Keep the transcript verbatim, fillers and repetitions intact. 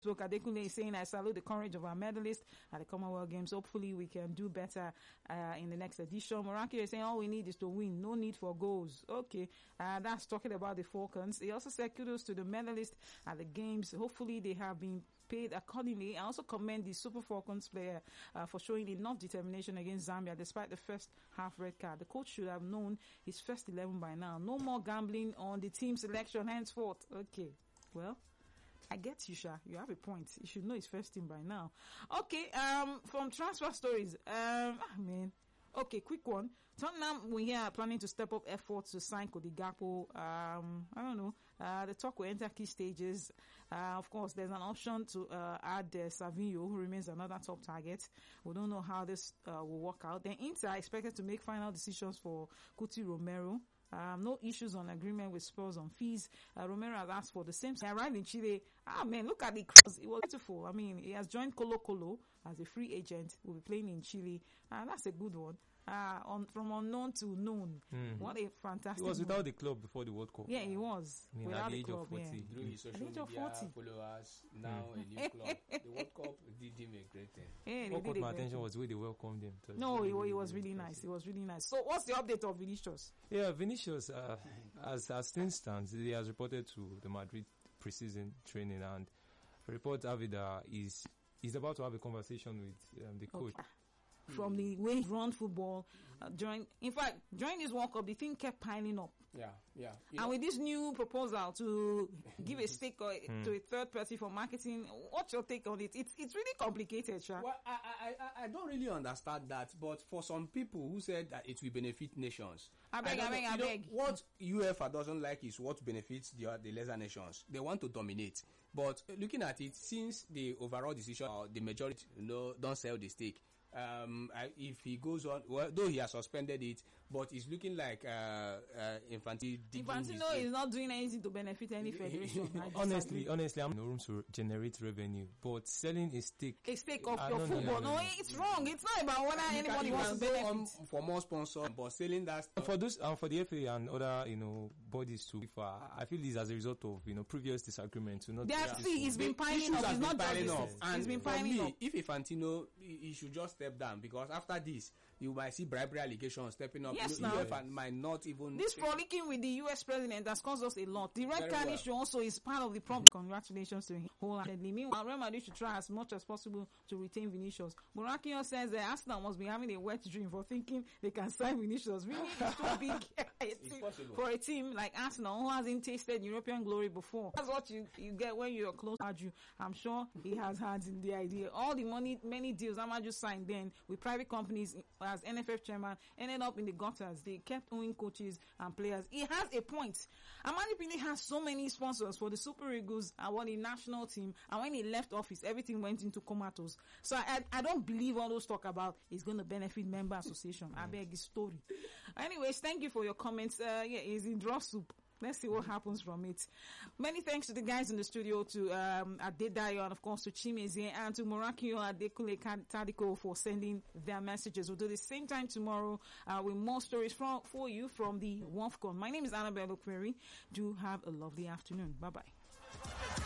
So Adekunle is saying, I salute the courage of our medalists at the Commonwealth Games. Hopefully we can do better uh, in the next edition. Moranki is saying, all we need is to win. No need for goals. Okay. Uh, that's talking about the Falcons. He also said kudos to the medalists at the Games. Hopefully they have been paid accordingly. I also commend the Super Falcons player uh, for showing enough determination against Zambia despite the first half red card. The coach should have known his first eleven by now. No more gambling on the team selection henceforth. Okay. Well, I get you, Sha. You have a point. You should know his first team by now. Okay, um, from transfer stories, um, I mean, okay, quick one. Tottenham, we are planning to step up efforts to sign Cody Gakpo. Um, I don't know. Uh, the talk will enter key stages. Uh, of course, there's an option to uh, add uh, Savinho, who remains another top target. We don't know how this uh, will work out. Then Inter are expected to make final decisions for Cuti Romero. Um, no issues on agreement with Spurs on fees. Uh, Romero has asked for the same. He arrived in Chile. Ah, man, look at the cross. It was beautiful. I mean, he has joined Colo Colo as a free agent. Will be playing in Chile. And uh, that's a good one. Uh, on, from unknown to known. Mm. What a fantastic. He was without one. The club before the World Cup. Yeah, he was. I mean, without at the, the age club, of forty. Yeah. Through his social media followers, now mm. a new club. The World Cup did him a great thing. Yeah, what caught my attention was the way they welcomed him. No, really, it, it was really nice. It was really nice. So, what's the update of Vinicius? Yeah, Vinicius, uh, as as things stands, he has reported to the Madrid preseason training, and reports have it that he's he's about to have a conversation with um, the coach. Okay. From the way he run football uh, during, in fact, during this World Cup, the thing kept piling up. Yeah, yeah. You and know, with this new proposal to give a stake or, mm. to a third party for marketing, what's your take on it? It's it's really complicated, Sha. Well, I, I I don't really understand that, but for some people who said that it will benefit nations, I beg, I, I beg, I beg. Know, what UEFA doesn't like is what benefits the the lesser nations. They want to dominate, but looking at it, since the overall decision, uh, the majority, you know, don't sell the stake. Um, I, if he goes on, well, though he has suspended it, but it's looking like uh, uh, Infantino. Infantino is not doing anything to benefit any federation. honestly, honestly, I'm no room to generate revenue, but selling a stake, a stake of your football, no, it's wrong. It's not about whether anybody can, wants to benefit. On for more sponsors, but selling that stuff. For those, um, for the F A and other, you know, bodies too. If, uh, I feel this as a result of, you know, previous disagreements. You know, yeah, see, it's been piling up. It's not piling up, and it's been piling me, up. If Infantino, he, he should just step down, because after this you might see bribery allegations stepping up. Yes, you, now U F A might not even this frolicking with the U S president has caused us a lot. The red card well. issue also is part of the problem. Congratulations to him wholeheartedly. Meanwhile, Real Madrid should try as much as possible to retain Vinicius. Burakio says that Arsenal must be having a wet dream for thinking they can sign Vinicius. Really, it's too big for a team like Arsenal who hasn't tasted European glory before. That's what you you get when you're close to Amaju. I'm sure he has had the idea. All the money, many deals Amaju signed then with private companies as N F F chairman ended up in the gutters. They kept owning coaches and players. He has a point. Amani Pili has so many sponsors for the Super Eagles and for the national team, and when he left office, everything went into comatose. So I, I don't believe all those talk about is going to benefit member association. I beg his story. Anyways, thank you for your comments. Uh, yeah, he's in draw soup. Let's see what happens from it. Many thanks to the guys in the studio, to um, Adedayo, and of course to Chimezie, and to Morakio Adekule Tadiko for sending their messages. We'll do the same time tomorrow uh, with more stories from, for you from the WAFCON. My name is Annabelle Okperi. Do have a lovely afternoon. Bye-bye.